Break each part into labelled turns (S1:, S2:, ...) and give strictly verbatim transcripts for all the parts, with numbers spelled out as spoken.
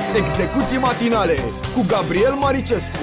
S1: Execuții matinale cu Gabriel Maricescu.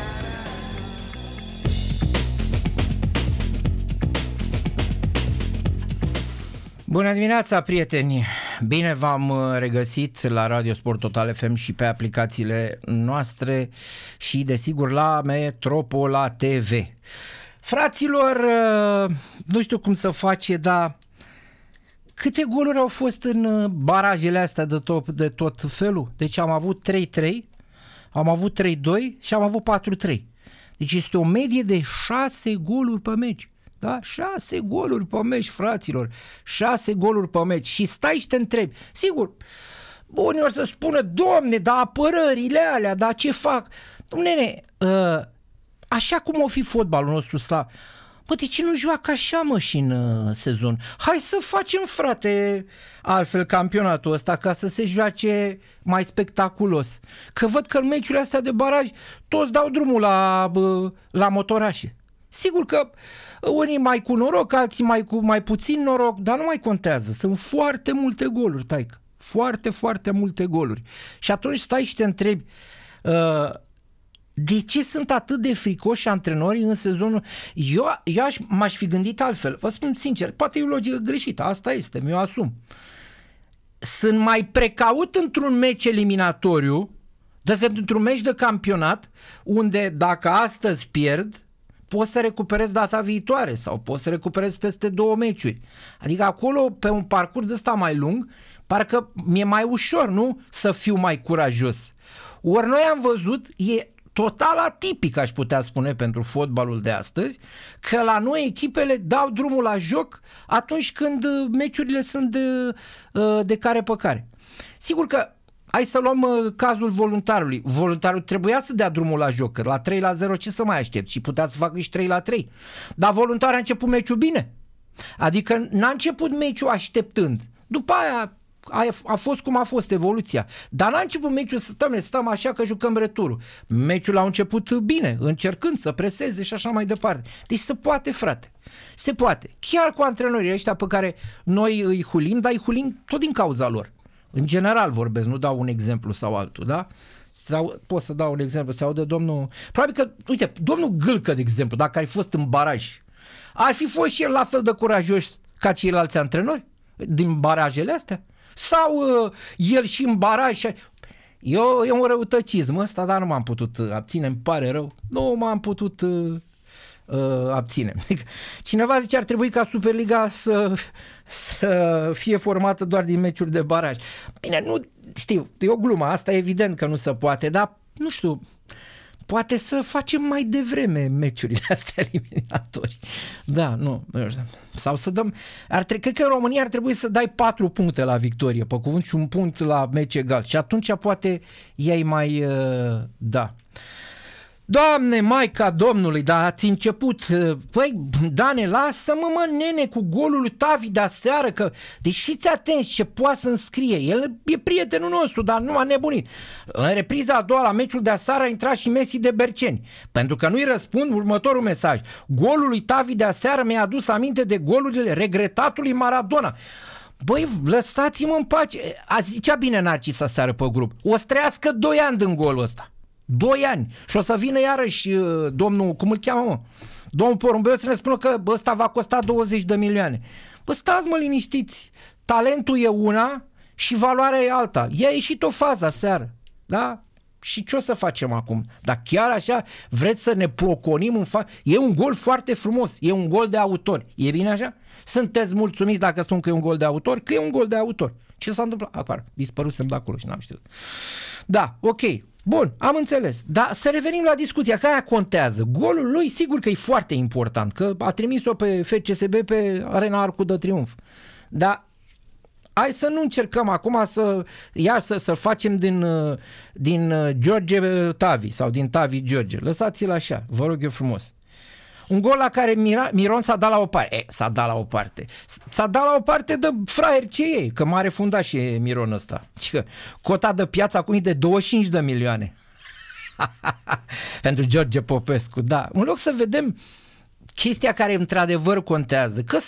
S2: Bună dimineața, prieteni! Bine v-am regăsit la Radio Sport Total F M și pe aplicațiile noastre și, desigur, la Metropola T V. Fraților, nu știu cum să face, dar câte goluri au fost în barajele astea de tot, de tot felul? Deci am avut trei trei, am avut trei doi și am avut patru trei. Deci este o medie de șase goluri pe meci. Da? șase goluri pe meci, fraților. șase goluri pe meci. Și stai și te întrebi. Sigur, unii or să spună, Doamne, dar apărările alea, dar ce fac? Dom'le, uh, așa cum o fi fotbalul nostru slab, bă, de ce nu joacă așa, mă, și în uh, sezon? Hai să facem, frate, altfel campionatul ăsta, ca să se joace mai spectaculos. Că văd că în meciurile astea de baraj toți dau drumul la, uh, la motorașe. Sigur că unii mai cu noroc, alții mai cu mai puțin noroc, dar nu mai contează. Sunt foarte multe goluri, taică. Foarte, foarte multe goluri. Și atunci stai și te întrebi, uh, de ce sunt atât de fricoși antrenorii în sezonul? Eu, eu aș, m-aș fi gândit altfel. Vă spun sincer, poate e o logică greșită, asta este, mi-o asum. Sunt mai precaut într-un meci eliminatoriu decât într-un meci de campionat, unde dacă astăzi pierd, poți să recuperezi data viitoare sau poți să recuperezi peste două meciuri. Adică acolo, pe un parcurs ăsta mai lung, parcă mi-e mai ușor, nu? Să fiu mai curajos. Ori noi am văzut, e total atipic, aș putea spune, pentru fotbalul de astăzi, că la noi echipele dau drumul la joc atunci când meciurile sunt de, de care pe care. Sigur că hai să luăm uh, cazul voluntarului. Voluntarul trebuia să dea drumul la joc, că la trei la zero ce să mai aștept? Și putea să facă și trei la trei. Dar voluntarul a început meciul bine. Adică n-a început meciul așteptând. După aia a, a fost cum a fost evoluția. Dar n-a început meciul să stăm, stăm așa că jucăm returul. Meciul a început bine, încercând să preseze și așa mai departe. Deci se poate, frate. Se poate. Chiar cu antrenorii ăștia pe care noi îi hulim, dar îi hulim tot din cauza lor. În general vorbesc, nu dau un exemplu sau altul, da? Sau pot să dau un exemplu, sau de domnul... Probabil că, uite, domnul Gâlcă, de exemplu, dacă ar fi fost în baraj, ar fi fost și el la fel de curajos ca ceilalți antrenori din barajele astea? Sau uh, el și în baraj... Eu, e un răutăcism ăsta, dar nu m-am putut abține, îmi pare rău. Nu m-am putut... Uh, Uh, abținem. Cineva zice ar trebui ca Superliga să, să fie formată doar din meciuri de baraj. Bine, nu știu, e o glumă, asta e evident că nu se poate, dar nu știu, poate să facem mai devreme meciurile astea eliminatorii. Da, nu, sau să dăm, ar tre- cred că în România ar trebui să dai patru puncte la victorie, pe cuvânt, și un punct la meci egal și atunci poate ei mai uh, da. Doamne, Maica Domnului, dar ați început, păi, Dane, lasă-mă, mă, nene, cu golul lui Tavi de aseară, că, deci fiți atenți ce poate să înscrie, el e prietenul nostru, dar nu a nebunit. În repriza a doua la meciul de aseară a intrat și Messi de Berceni, pentru că nu-i răspund următorul mesaj. Golul lui Tavi de aseară mi-a adus aminte de golurile regretatului Maradona. Băi, lăsați-mă în pace, a zicea bine Narcis aseară pe grup, o să trăiască doi ani din golul ăsta. Doi ani. Și o să vină iarăși domnul, cum îl cheamă, mă? Domnul Porumbeu să ne spună că ăsta va costa douăzeci de milioane. Bă, stați, mă, liniștiți. Talentul e una și valoarea e alta. I-a ieșit o fază aseară. Da? Și ce o să facem acum? Dar chiar așa vreți să ne ploconim în fa... E un gol foarte frumos. E un gol de autor. E bine așa? Sunteți mulțumiți dacă spun că e un gol de autor? Că e un gol de autor. Ce s-a întâmplat? Apar, dispărusem de acolo și n-am știut. Da, ok. Bun, am înțeles. Dar să revenim la discuția, că aia contează. Golul lui sigur că e foarte important, că a trimis-o pe F C S B pe Arena Arcul de Triunf. Dar hai să nu încercăm acum să ia să, să facem din, din George Tavi sau din Tavi George. Lăsați-l așa, vă rog eu frumos. Un gol la care Mira, Miron s-a dat la o parte. E, s-a dat la o parte. S-a dat la o parte de fraier ce e, că mare fundaș e Miron ăsta. Că cota de piață acum e de douăzeci și cinci de milioane. Pentru George Popescu, da. În loc să vedem chestia care într-adevăr contează, că